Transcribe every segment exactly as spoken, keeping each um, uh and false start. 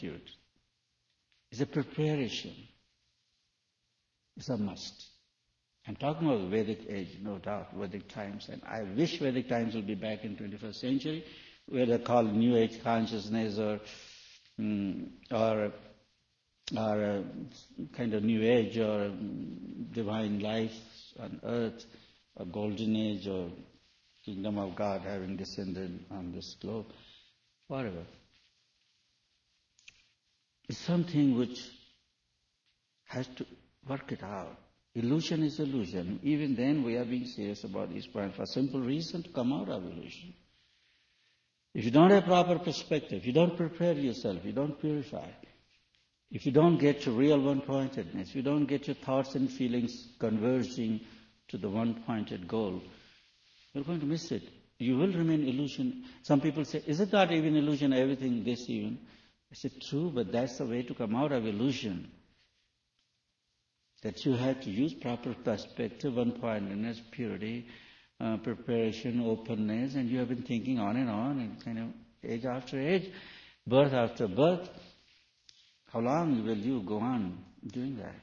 It's a preparation. It's a must. I'm talking about the Vedic age, no doubt, Vedic times. And I wish Vedic times would be back in twenty-first century, where they call New Age consciousness or mm, or or a kind of New Age or divine life on earth, a golden age or kingdom of God having descended on this globe, whatever. It's something which has to work it out. Illusion is illusion. Even then we are being serious about this point for a simple reason, to come out of illusion. If you don't have proper perspective, you don't prepare yourself, you don't purify, if you don't get to real one-pointedness, if you don't get your thoughts and feelings converging to the one-pointed goal, you're going to miss it. You will remain illusion. Some people say, is it not even illusion, everything this even? I said, true, but that's the way to come out of illusion. That you have to use proper perspective, one-pointedness, purity, uh, preparation, openness, and you have been thinking on and on, and kind of age after age, birth after birth. How long will you go on doing that?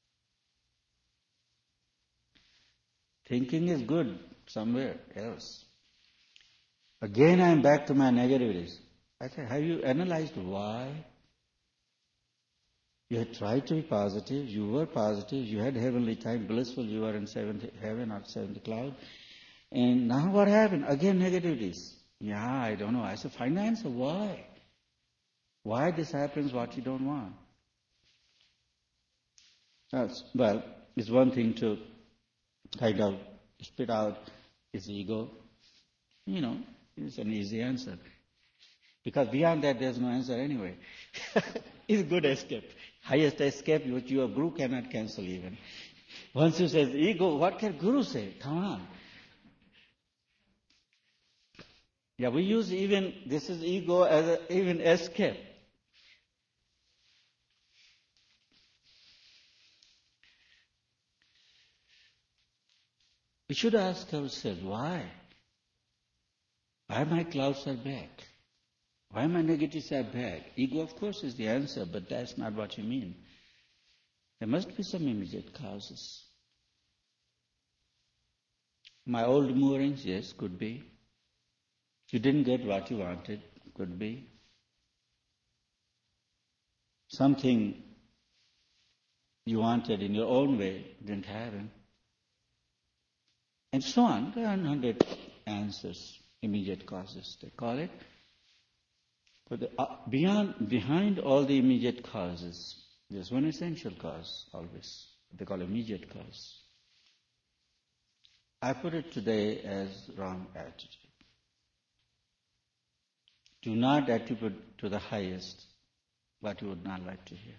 Thinking is good somewhere else. Again, I am back to my negativities. I said, have you analyzed why? You had tried to be positive, you were positive, you had heavenly time, blissful, you were in seventh heaven or seventh cloud. And now what happened? Again, negativities. Yeah, I don't know. I said, find the answer. Why? Why this happens what you don't want? That's, well, it's one thing to kind of spit out its ego. You know, it's an easy answer. Because beyond that, there's no answer anyway. It's good escape. Highest escape which your guru cannot cancel even. Once you say ego, what can guru say? Come on. Yeah, we use even, this is ego as a, even escape. We should ask ourselves, why? Why my clouds are back? Why my negatives are back? Ego, of course, is the answer, but that's not what you mean. There must be some immediate causes. My old moorings, yes, could be. You didn't get what you wanted, could be. Something you wanted in your own way didn't happen. And so on. There are a hundred answers, immediate causes, they call it. But the, uh, beyond, behind all the immediate causes, there's one essential cause always. They call immediate cause. I put it today as wrong attitude. Do not attribute to the highest what you would not like to hear.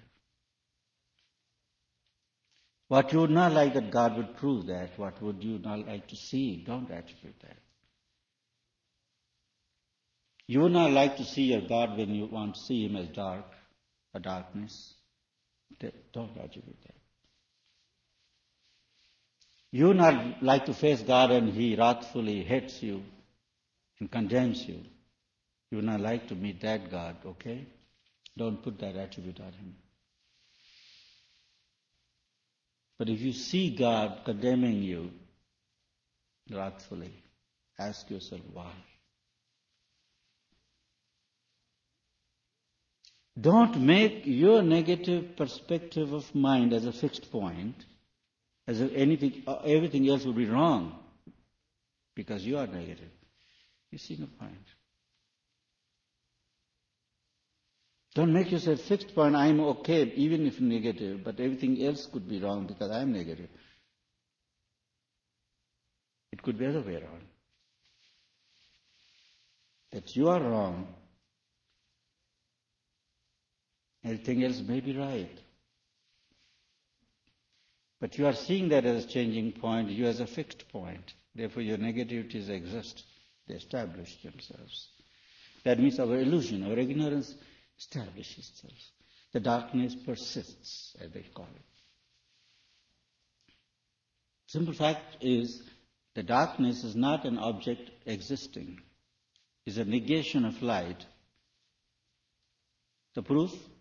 What you would not like that God would prove that, what would you not like to see, don't attribute that. You would not like to see your God when you want to see Him as dark, a darkness. Don't attribute that. You would not like to face God and He wrathfully hates you and condemns you. You would not like to meet that God, okay? Don't put that attribute on Him. But if you see God condemning you wrathfully, ask yourself why. Don't make your negative perspective of mind as a fixed point, as if anything, everything else will be wrong, because you are negative. You see no point. Don't make yourself fixed point, I'm okay, even if negative, but everything else could be wrong because I'm negative. It could be the other way around. That you are wrong, everything else may be right. But you are seeing that as a changing point, you as a fixed point. Therefore your negativities exist. They establish themselves. That means our illusion, our ignorance establishes itself. The darkness persists, as they call it. Simple fact is, the darkness is not an object existing. It's a negation of light. The proof,